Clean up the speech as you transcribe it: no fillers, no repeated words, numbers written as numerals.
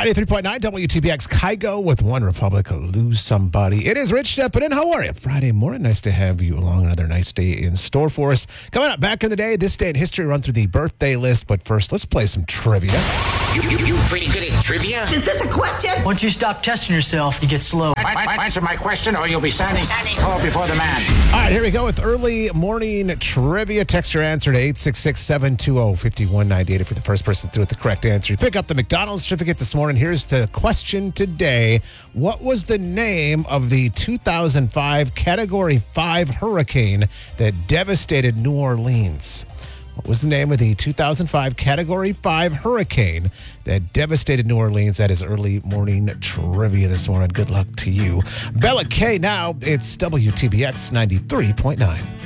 93.9 WTBX Kygo with One Republic, Lose Somebody. It is Rich stepping in. How are you? Friday morning. Nice to have you along. Another nice day in store for us. Coming up back in the day, this day in history, run through the birthday list. But first, let's play some trivia. You pretty good at trivia? Is this a question? Once you stop testing yourself, you get slow. Answer my question or you'll be standing tall before the man. All right, here we go with early morning trivia. Text your answer to 866-720-5198 for the first person through with the correct answer. You pick up the McDonald's certificate this morning. Here's the question today. What was the name of the 2005 Category 5 hurricane that devastated New Orleans? What was the name of the 2005 Category 5 hurricane that devastated New Orleans? That is early morning trivia this morning. Good luck to you. Bella K now. It's WTBX 93.9.